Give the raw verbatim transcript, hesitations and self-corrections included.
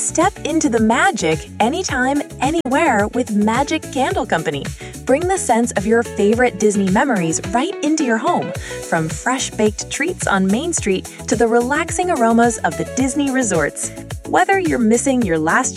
Step into the magic anytime, anywhere with Magic Candle Company. Bring the sense of your favorite Disney memories right into your home, from fresh-baked treats on Main Street to the relaxing aromas of the Disney resorts. Whether you're missing your last